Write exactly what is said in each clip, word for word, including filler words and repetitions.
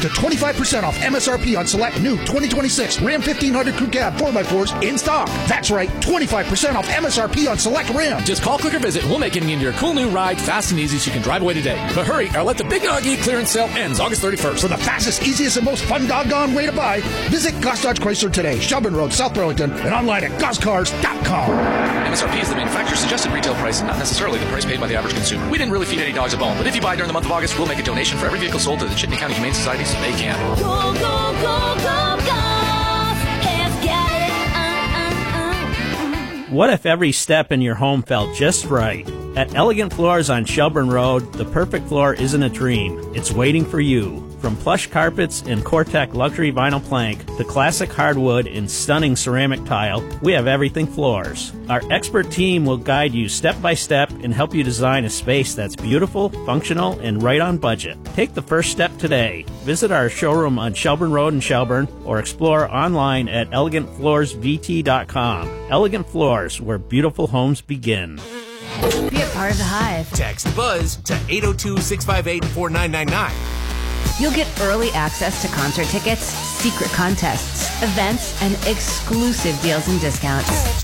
to twenty-five percent off M S R P on select new twenty twenty-six Ram fifteen hundred Crew Cab four by fours in stock. That's right, twenty-five percent off M S R P on select Ram. Just call, click, or visit. We'll make it into your cool new ride fast and easy so you can drive away today. But hurry, or let the Big Doggy clearance sale ends August thirty-first. For the fastest, easiest, and most fun doggone way to buy, visit Goss Dodge Chrysler today, Shelburne Road, South Burlington, and online at goss cars dot com. M S R P is the manufacturer's suggested retail price and not necessarily the price paid by the average consumer. We didn't really feed any dogs a bone, but if you buy during the month of August, we'll make a donation for every vehicle sold to the Chittenden County Humane Society so they can. Go, go, go, go, go. Let's get it. Uh, uh, uh. What if every step in your home felt just right? At Elegant Floors on Shelburne Road, the perfect floor isn't a dream. It's waiting for you. From plush carpets and Cortec luxury vinyl plank to classic hardwood and stunning ceramic tile, we have everything floors. Our expert team will guide you step by step and help you design a space that's beautiful, functional, and right on budget. Take the first step today. Visit our showroom on Shelburne Road in Shelburne or explore online at elegant floors v t dot com. Elegant Floors, where beautiful homes begin. Be a part of the Hive. Text BUZZ to eight oh two, six five eight, four nine nine nine. You'll get early access to concert tickets, secret contests, events, and exclusive deals and discounts.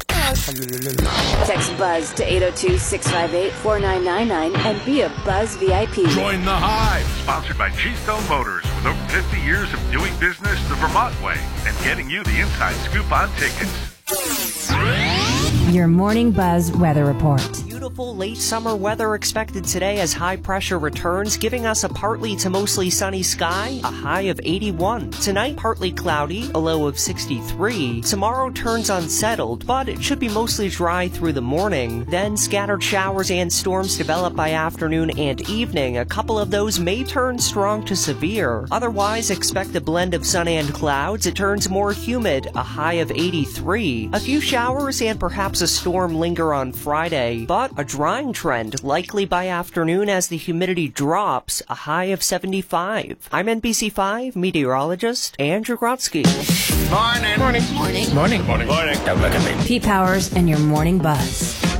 Text BUZZ to eight oh two, six five eight, four nine nine nine and be a Buzz V I P. Join the Hive. Sponsored by Cheestone Motors with over fifty years of doing business the Vermont way and getting you the inside scoop on tickets. Your Morning Buzz weather report. Beautiful late summer weather expected today as high pressure returns, giving us a partly to mostly sunny sky, a high of eighty-one. Tonight, partly cloudy, a low of sixty-three. Tomorrow turns unsettled, but it should be mostly dry through the morning. Then scattered showers and storms develop by afternoon and evening. A couple of those may turn strong to severe. Otherwise, expect a blend of sun and clouds. It turns more humid, a high of eighty-three. A few showers and perhaps a storm linger on Friday, but a drying trend likely by afternoon as the humidity drops, a high of seventy-five. I'm N B C five meteorologist Andrew Grotsky. Morning. Morning. Morning. Morning. Morning. Morning. Pete Powers and your Morning Buzz.